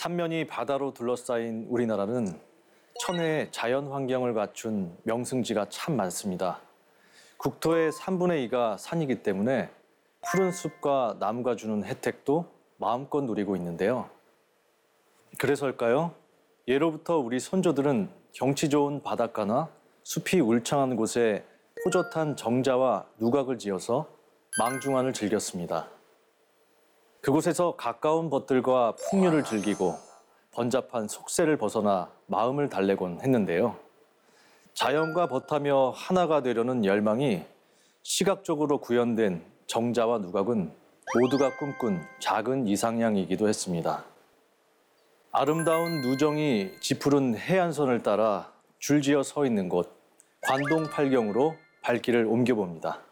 삼면이 바다로 둘러싸인 우리나라는 천혜의 자연 환경을 갖춘 명승지가 참 많습니다. 국토의 3분의 2가 산이기 때문에 푸른 숲과 나무가 주는 혜택도 마음껏 누리고 있는데요. 그래서일까요? 예로부터 우리 선조들은 경치 좋은 바닷가나 숲이 울창한 곳에 호젓한 정자와 누각을 지어서 망중환을 즐겼습니다. 그곳에서 가까운 벗들과 풍류를 즐기고 번잡한 속세를 벗어나 마음을 달래곤 했는데요. 자연과 벗하며 하나가 되려는 열망이 시각적으로 구현된 정자와 누각은 모두가 꿈꾼 작은 이상향이기도 했습니다. 아름다운 누정이 짙푸른 해안선을 따라 줄지어 서 있는 곳, 관동팔경으로 발길을 옮겨봅니다.